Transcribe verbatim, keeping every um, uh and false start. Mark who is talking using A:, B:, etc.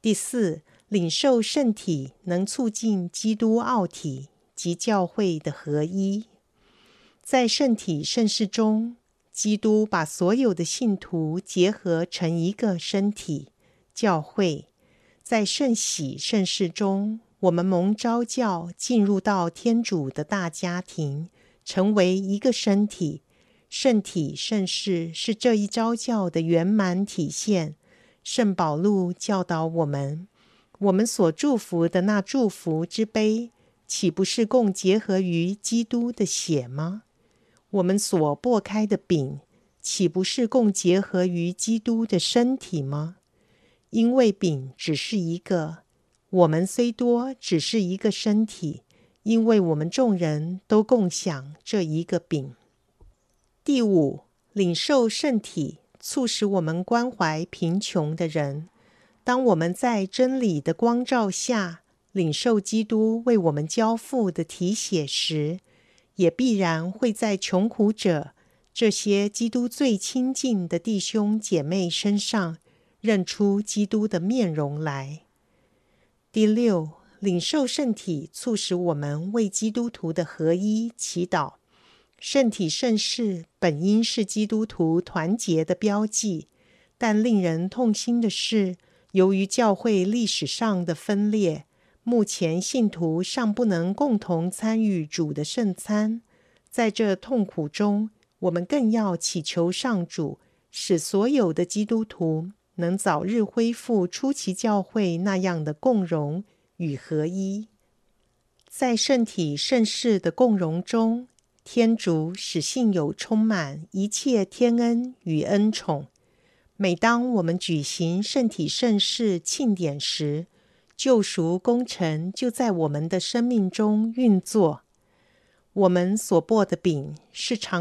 A: 第四，领受圣体能促进基督奥体及教会的合一。在圣体圣事中，基督把所有的信徒结合成一个身体，教会。在圣喜圣事中，我们蒙召叫进入到天主的大家庭，成为一个身体。圣体圣事是这一召叫的圆满体现。圣保禄教导我们，我们所祝福的那祝福之杯，岂不是共结合于基督的血吗？我们所擘开的饼，岂不是共结合于基督的身体吗？因为饼只是一个，我们虽多，只是一个身体，因为我们众人都共享这一个饼。第五，领受圣体促使我们关怀贫穷的人。当我们在真理的光照下，领受基督为我们交付的体血时，也必然会在穷苦者，这些基督最亲近的弟兄姐妹身上，认出基督的面容来。第六，领受圣体促使我们为基督徒的合一祈祷。圣体圣事本应是基督徒团结的标记，但令人痛心的是，由于教会历史上的分裂，目前信徒尚不能共同参与主的圣餐。在这痛苦中，我们更要祈求上主，使所有的基督徒能早日恢复初期教会那样的共融与合一。在圣体圣事的共融中，天主使信友充满一切天恩与恩宠。每当我们举行圣体圣事庆典时，救赎工程就在我们的生命中运作。我们所擘的饼是常